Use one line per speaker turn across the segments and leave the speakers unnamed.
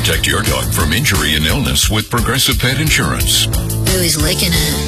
Protect your dog from injury and illness with Progressive Pet Insurance.
Ooh, he's licking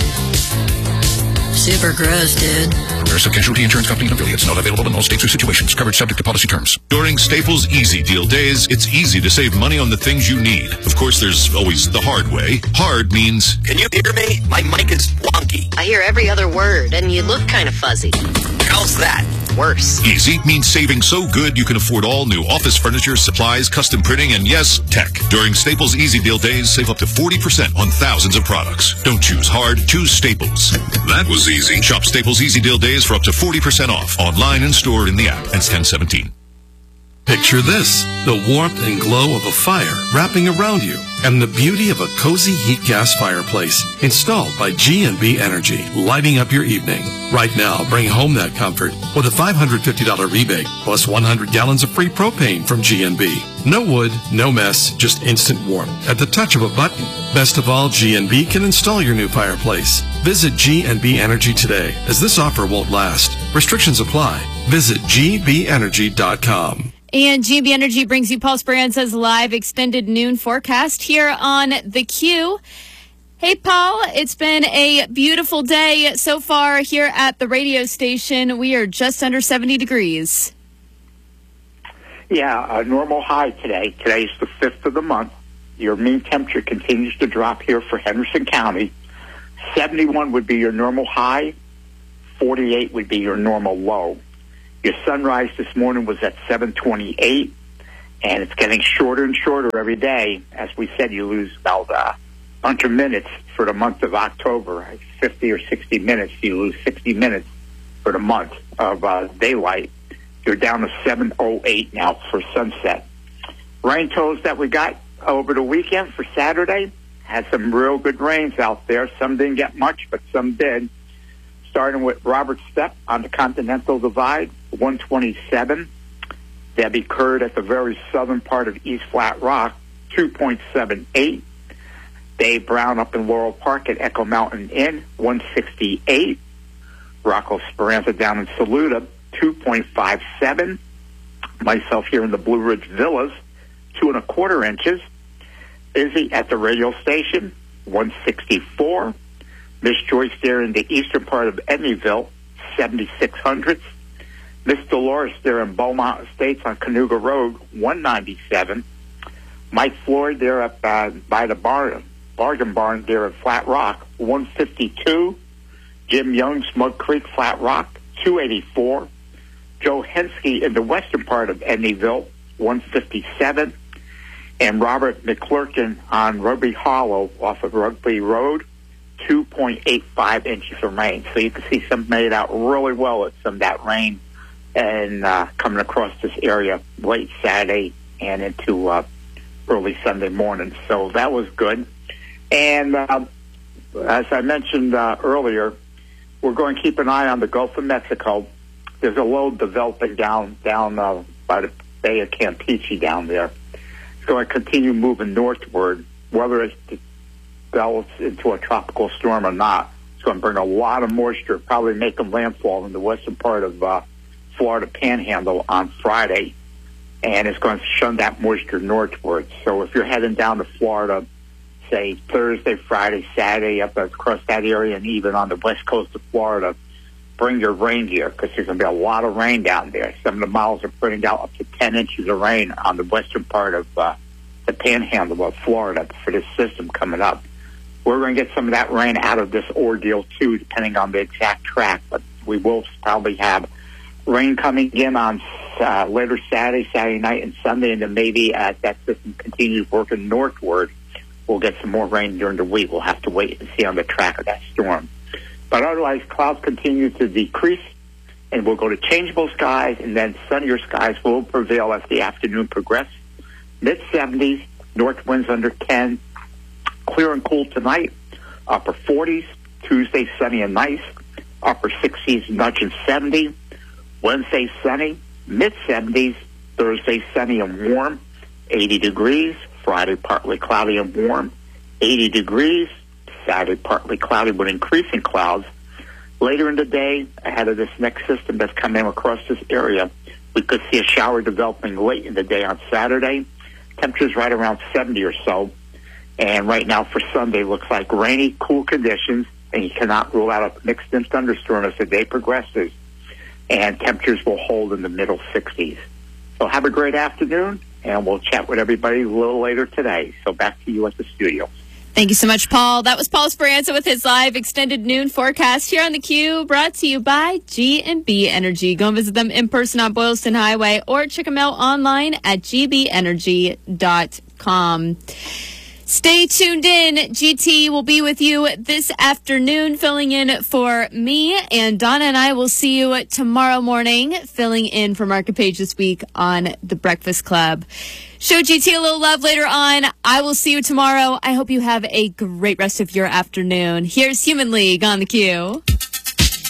it. Super gross, dude.
Progressive Casualty Insurance Company and affiliates. Not available in all states or situations. Coverage subject to policy terms.
During Staples Easy Deal Days, it's easy to save money on the things you need. Of course, there's always the hard way. Hard means...
Can you hear me? My mic is wonky.
I hear every other word, and you look kind of fuzzy.
How's that?
Worse.
Easy means saving so good you can afford all new office furniture, supplies, custom printing, and yes, tech. During Staples Easy Deal Days, save up to 40% on thousands of products. Don't choose hard, choose Staples. That was easy. Shop Staples Easy Deal Days for up to 40% off. Online and store in the app. Ends 10/17.
Picture this, the warmth and glow of a fire wrapping around you and the beauty of a cozy heat gas fireplace installed by G&B Energy, lighting up your evening. Right now, bring home that comfort with a $550 rebate plus 100 gallons of free propane from G&B. No wood, no mess, just instant warmth at the touch of a button. Best of all, G&B can install your new fireplace. Visit G&B Energy today, as this offer won't last. Restrictions apply. Visit gbenergy.com.
And G&B Energy brings you Paul Speranza's live extended noon forecast here on The Q. Hey, Paul, it's been a beautiful day so far here at the radio station. We are just under 70 degrees.
Yeah, a normal high today. Today's the 5th of the month. Your mean temperature continues to drop here for Henderson County. 71 would be your normal high. 48 would be your normal low. Your sunrise this morning was at 7:28, and it's getting shorter and shorter every day. As we said, you lose about 100 minutes for the month of October. 50 or 60 minutes, you lose 60 minutes for the month of daylight. You're down to 7:08 now for sunset. Rain totals that we got over the weekend for Saturday had some real good rains out there. Some didn't get much, but some did. Starting with Robert Stepp on the Continental Divide, 127. Debbie Curd at the very southern part of East Flat Rock, 2.78. Dave Brown up in Laurel Park at Echo Mountain Inn, 168. Rocco Speranza down in Saluda, 2.57. Myself here in the Blue Ridge Villas, 2.25 inches. Izzy at the radio station, 164. Miss Joyce there in the eastern part of Edmyville, 7,600. Miss Dolores there in Beaumont Estates on Canoga Road, 197. Mike Floyd there up by the bargain barn there at Flat Rock, 152. Jim Young, Smug Creek, Flat Rock, 284. Joe Hensky in the western part of Edmyville, 157. And Robert McClurkin on Rugby Hollow off of Rugby Road, 2.85 inches of rain. So you can see some made out really well with some of that rain and coming across this area late Saturday and into early Sunday morning. So that was good. And as I mentioned earlier, we're going to keep an eye on the Gulf of Mexico. There's a low developing down by the Bay of Campeche down there. It's going to continue moving northward, whether it develops into a tropical storm or not. It's going to bring a lot of moisture, probably make a landfall in the western part of Florida Panhandle on Friday, and it's going to shun that moisture northward. So if you're heading down to Florida, say Thursday, Friday, Saturday, up across that area, and even on the west coast of Florida, bring your reindeer because there's going to be a lot of rain down there. Some of the models are putting out up to 10 inches of rain on the western part of the Panhandle of Florida for this system coming up. We're going to get some of that rain out of this ordeal, too, depending on the exact track. But we will probably have rain coming in on later Saturday night, and Sunday, and then maybe as that system continues working northward, we'll get some more rain during the week. We'll have to wait and see on the track of that storm. But otherwise, clouds continue to decrease, and we'll go to changeable skies, and then sunnier skies will prevail as the afternoon progresses. Mid-70s, north winds under 10. Clear and cool tonight, upper 40s. Tuesday, sunny and nice, upper 60s, nudging 70. Wednesday, sunny, mid-70s. Thursday, sunny and warm, 80 degrees. Friday, partly cloudy and warm, 80 degrees. Saturday, partly cloudy with increasing clouds. Later in the day, ahead of this next system that's coming across this area, we could see a shower developing late in the day on Saturday. Temperatures right around 70 or so. And right now for Sunday, looks like rainy, cool conditions, and you cannot rule out a mixed-in thunderstorm as the day progresses. And temperatures will hold in the middle 60s. So have a great afternoon, and we'll chat with everybody a little later today. So back to you at the studio.
Thank you so much, Paul. That was Paul Speranza with his live extended noon forecast here on the Q, brought to you by G&B Energy. Go and visit them in person on Boylston Highway or check them out online at gbenergy.com. Stay tuned in. GT will be with you this afternoon, filling in for me, and Donna and I will see you tomorrow morning, filling in for Market Page this week on The Breakfast Club. Show GT a little love later on. I will see you tomorrow. I hope you have a great rest of your afternoon. Here's Human League on the Q.